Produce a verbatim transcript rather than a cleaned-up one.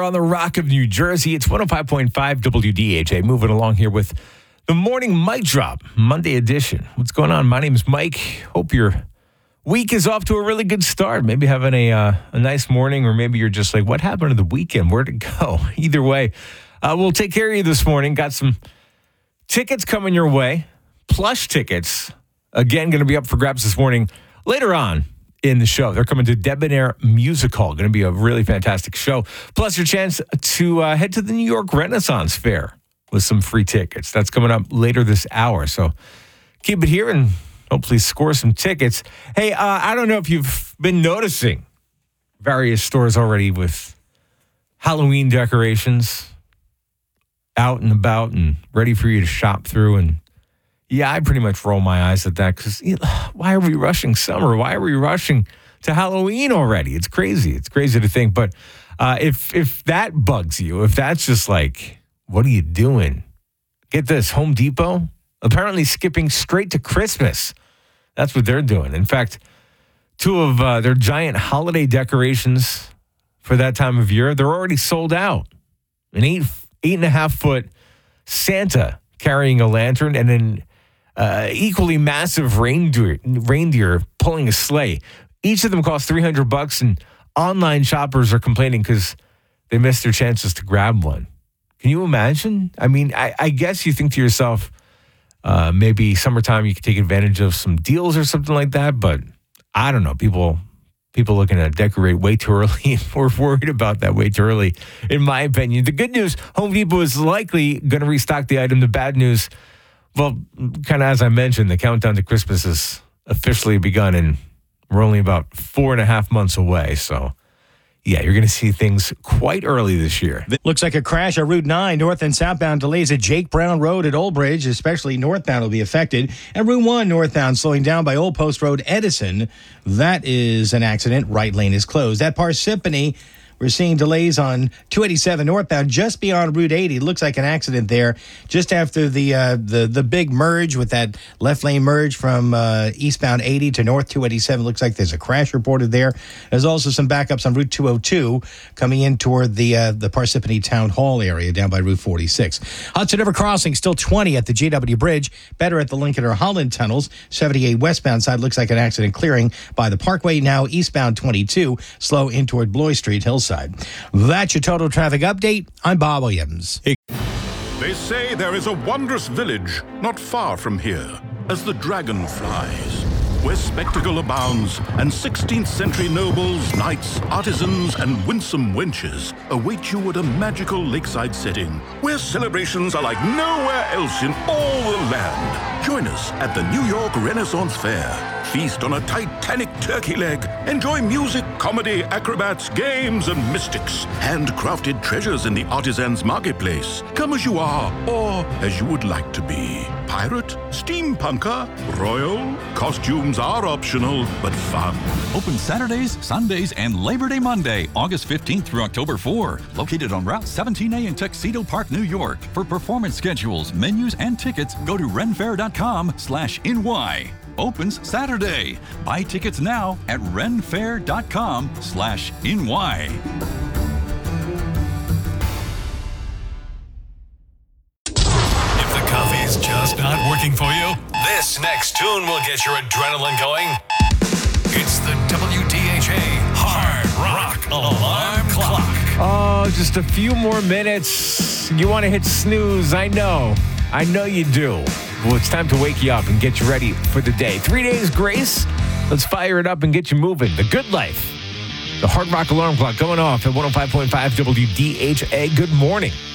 on the Rock of New Jersey. It's one oh five point five W D H A. Moving along here with the Morning Mic Drop, Monday edition. What's going on? My name is Mike. Hope your week is off to a really good start. Maybe having a uh, a nice morning, or maybe you're just like, what happened to the weekend? Where'd it go? Either way, uh, we'll take care of you this morning. Got some tickets coming your way. Plush tickets. Again, going to be up for grabs this morning. Later on in the show, they're coming to Debonair Music Hall. Going to be a really fantastic show. Plus your chance to uh, head to the New York Renaissance Fair with some free tickets. That's coming up later this hour. So keep it here and hopefully score some tickets. Hey, uh, I don't know if you've been noticing various stores already with Halloween decorations out and about and ready for you to shop through. And yeah, I pretty much roll my eyes at that because you know, why are we rushing summer? Why are we rushing to Halloween already? It's crazy. It's crazy to think. But uh, if if that bugs you, if that's just like, what are you doing? Get this, Home Depot apparently skipping straight to Christmas. That's what they're doing. In fact, two of uh, their giant holiday decorations for that time of year, they're already sold out. An eight eight and a half foot Santa carrying a lantern, and an uh, equally massive reindeer reindeer pulling a sleigh. Each of them cost three hundred bucks, and online shoppers are complaining because they missed their chances to grab one. Can you imagine? I mean, I, I guess you think to yourself, uh, maybe summertime you could take advantage of some deals or something like that, but I don't know. People people looking to decorate way too early, and we're worried about that way too early, in my opinion. The good news, Home Depot is likely going to restock the item. The bad news, well, kind of as I mentioned, the countdown to Christmas has officially begun, and we're only about four and a half months away, so yeah, you're going to see things quite early this year. Looks like a crash at Route nine. North and southbound delays at Jake Brown Road at Old Bridge, especially northbound will be affected. And Route one northbound slowing down by Old Post Road, Edison. That is an accident. Right lane is closed. At Parsippany, we're seeing delays on two eighty-seven northbound just beyond Route eighty. Looks like an accident there just after the uh, the the big merge with that left lane merge from uh, eastbound eighty to north two eighty-seven. Looks like there's a crash reported there. There's also some backups on Route two oh two coming in toward the uh, the Parsippany Town Hall area down by Route forty-six. Hudson River Crossing still twenty at the J W Bridge. Better at the Lincoln or Holland tunnels. seventy-eight westbound side looks like an accident clearing by the Parkway. Now eastbound twenty-two slow in toward Bloy Street Hillside. That's your total traffic update. I'm Bob Williams. They say there is a wondrous village not far from here, as the dragon flies, where spectacle abounds, and sixteenth century nobles, knights, artisans, and winsome wenches await you at a magical lakeside setting, where celebrations are like nowhere else in all the land. Join us at the New York Renaissance Fair. Feast on a titanic turkey leg. Enjoy music, comedy, acrobats, games, and mystics. Handcrafted treasures in the artisans' marketplace. Come as you are, or as you would like to be. Pirate, steampunker, royal. Costumes are optional, but fun. Open Saturdays, Sundays, and Labor Day Monday, August fifteenth through October fourth. Located on Route seventeen A in Tuxedo Park, New York. For performance schedules, menus, and tickets, go to renfair.com slash NY. Opens Saturday. Buy tickets now at renfair.com slash NY. If the coffee's just not working for you, this next tune will get your adrenaline going. It's the W D H A Hard Rock Alarm Clock. Oh, just a few more minutes. You want to hit snooze, I know. I know you do. Well, it's time to wake you up and get you ready for the day. Three days grace. Let's fire it up and get you moving. The Good Life. The Hard Rock Alarm Clock going off at one oh five point five W D H A. Good morning.